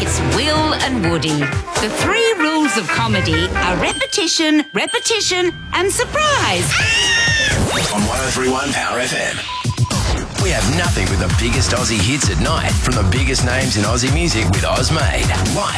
It's Will and Woody. The 3 rules of comedy are repetition, repetition and surprise. On 103.1 Power FM. We have nothing but the biggest Aussie hits at night from the biggest names in Aussie music with Ozmade. Live